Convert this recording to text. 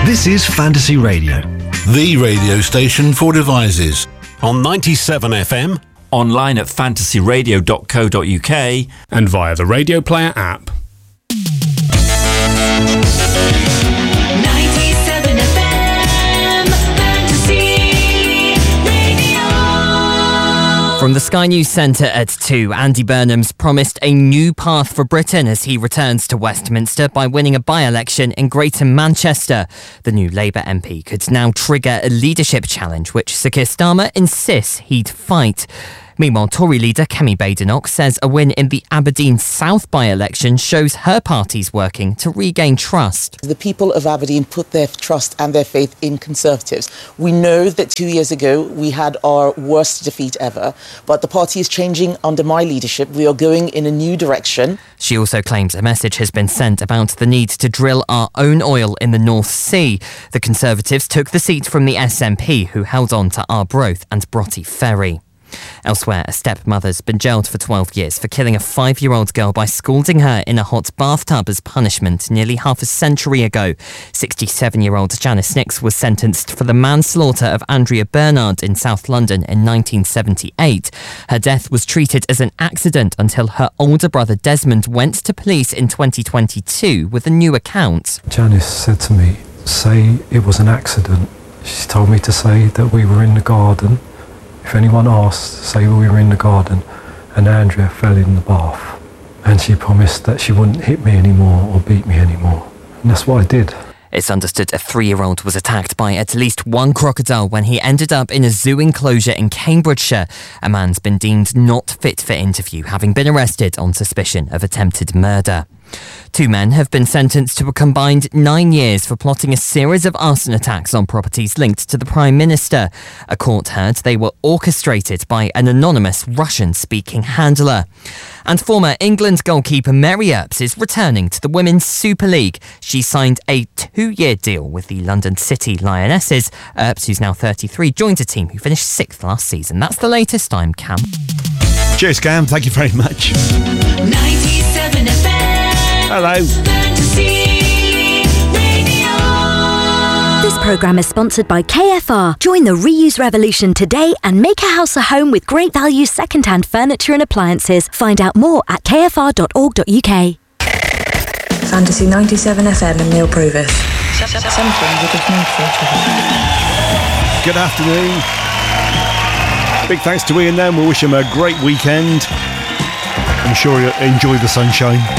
This is Fantasy Radio, the radio station for devices. On 97 FM, online at fantasyradio.co.uk, and via the Radio Player app. 97 FM, Fantasy Radio. From the Sky News Centre at 2, Andy Burnham's promised a new path for Britain as he returns to Westminster by winning a by-election in Greater Manchester. The new Labour MP could now trigger a leadership challenge, which Sir Keir Starmer insists he'd fight. Meanwhile, Tory leader Kemi Badenoch says a win in the Aberdeen South by-election shows her party's working to regain trust. The people of Aberdeen put their trust and their faith in Conservatives. We know that 2 years ago we had our worst defeat ever, but the party is changing under my leadership. We are going in a new direction. She also claims a message has been sent about the need to drill our own oil in the North Sea. The Conservatives took the seat from the SNP, who held on to Arbroath and Broughty Ferry. Elsewhere, a stepmother's been jailed for 12 years for killing a 5-year-old girl by scalding her in a hot bathtub as punishment nearly half a century ago. 67-year-old Janice Nix was sentenced for the manslaughter of Andrea Bernard in South London in 1978. Her death was treated as an accident until her older brother Desmond went to police in 2022 with a new account. Janice said to me, "Say it was an accident." She told me to say that we were in the garden. If anyone asked, say we were in the garden and Andrea fell in the bath. And she promised that she wouldn't hit me anymore or beat me anymore. And that's what I did. It's understood a 3-year-old was attacked by at least one crocodile when he ended up in a zoo enclosure in Cambridgeshire. A man's been deemed not fit for interview, having been arrested on suspicion of attempted murder. 2 men have been sentenced to a combined 9 years for plotting a series of arson attacks on properties linked to the Prime Minister. A court heard they were orchestrated by an anonymous Russian-speaking handler. And former England goalkeeper Mary Earps is returning to the Women's Super League. She signed a 2-year deal with the London City Lionesses. Earps, who's now 33, joined a team who finished 6th last season. That's the latest. I'm Cam. Cheers, Cam. Thank you very much. 97 FM. Hello. Fantasy Radio. This programme is sponsored by KFR. Join the reuse revolution today and make a house a home with great value second-hand furniture and appliances. Find out more at kfr.org.uk. Fantasy 97 FM and Neil Provis. Sometimes you just need each other. Good afternoon. Big thanks to Ian then. We'll wish him a great weekend. I'm sure you'll enjoy the sunshine.